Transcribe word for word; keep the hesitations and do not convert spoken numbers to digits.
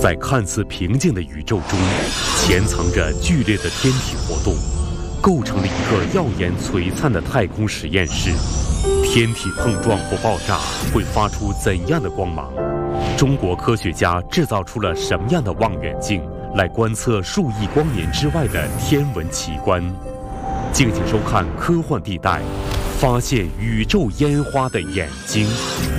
在看似平静的宇宙中，潜藏着剧烈的天体活动，构成了一个耀眼璀璨的太空实验室。天体碰撞或爆炸会发出怎样的光芒？中国科学家制造出了什么样的望远镜，来观测数亿光年之外的天文奇观？敬请收看《科幻地带》，发现宇宙烟花的眼睛。